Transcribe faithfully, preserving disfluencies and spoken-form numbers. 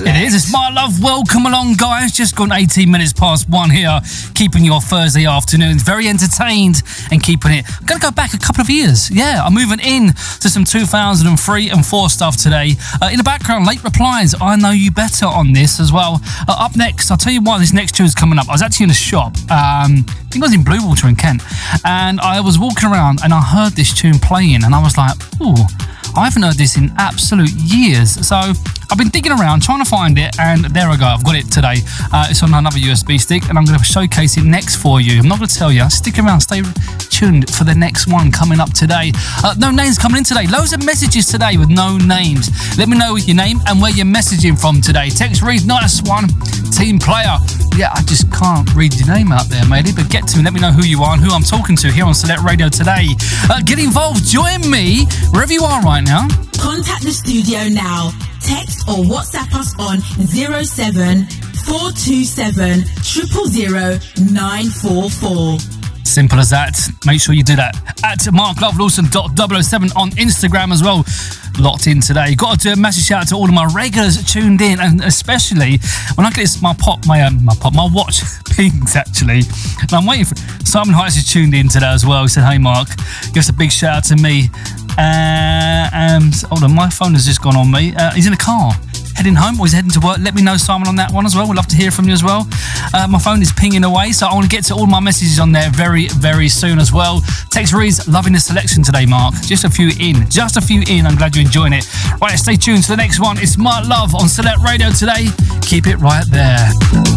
It is. It's My Love. Welcome along, guys. Just gone eighteen minutes past one here, keeping your Thursday afternoons very entertained and keeping it. I'm going to go back a couple of years. Yeah, I'm moving in to some two thousand three and four stuff today. Uh, in the background, Late Replies, I Know You Better on this as well. Uh, up next, I'll tell you why this next tune is coming up. I was actually in a shop. Um, I think I was in Bluewater in Kent. And I was walking around and I heard this tune playing and I was like, ooh, I haven't heard this in absolute years. So I've been digging around trying to find it, and there I go, I've got it today. Uh, it's on another U S B stick, and I'm going to showcase it next for you. I'm not going to tell you. Stick around, stay tuned for the next one coming up today. Uh, no names coming in today. Loads of messages today with no names. Let me know your name and where you're messaging from today. Text read, nice one, team player. Yeah, I just can't read your name out there, matey, but get to me. Let me know who you are and who I'm talking to here on Select Radio today. Uh, get involved. Join me wherever you are right now. Contact the studio now. Text or WhatsApp us on zero seven four two seven zero zero zero nine four four. Simple as that. Make sure you do that at mark love lawson dot double oh seven on Instagram as well. Locked in today. Got to do a massive shout out to all of my regulars tuned in, and especially when I get this, my pop, my um, my pop, my watch pings actually, and I'm waiting for Simon Heights is tuned in today as well. He said, "Hey Mark, give us a big shout out to me." Uh, and hold on, my phone has just gone on me. Uh, he's in a car. Heading home or he's heading to work. Let me know, Simon, on that one as well. We'd love to hear from you as well. Uh, my phone is pinging away, so I want to get to all my messages on there very, very soon as well. Text reads, loving the selection today, Mark. Just a few in. Just a few in. I'm glad you're enjoying it. Right, stay tuned to the next one. It's My Love on Select Radio today. Keep it right there.